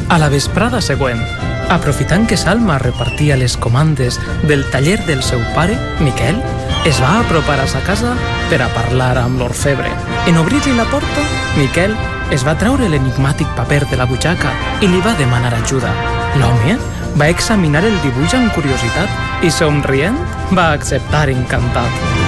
A la vesprada següent, aprofitant que Salma repartia les comandes del taller del seu pare, Miquel, es va apropar a sa casa per a parlar amb l'orfebre. En obrir-li la porta, Miquel es va treure l'enigmàtic paper de la butxaca i li va demanar ajuda. L'home va examinar el dibuix amb curiositat i, somrient, va acceptar encantat.